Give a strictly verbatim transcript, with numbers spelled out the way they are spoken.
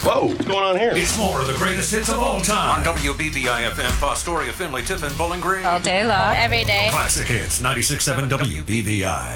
Whoa, what's going on here? It's more of the greatest hits of all time. On W B V I F M, Fostoria, Finley, Tiffin, Bowling Green. All day long, every day. Classic hits, ninety-six point seven W B V I.